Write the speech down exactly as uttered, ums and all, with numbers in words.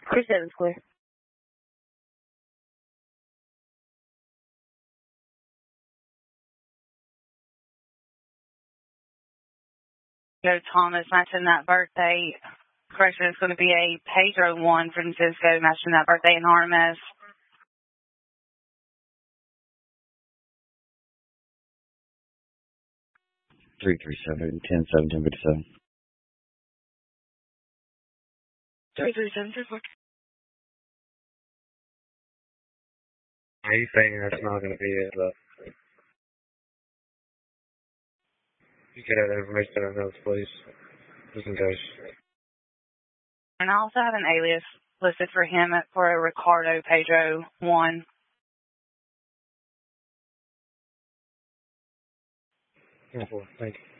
three seven's clear. Joe Thomas matching that birthday. Correction, it's going to be a Pedro one Francisco matching that birthday in R M S. three three seven, ten seven, ten fifty-seven. three three seven, three four. Are you saying that's not going to be it, but you get that information in our notes, please, just in case. And I also have an alias listed for him for a Ricardo Pedro one. Thank you.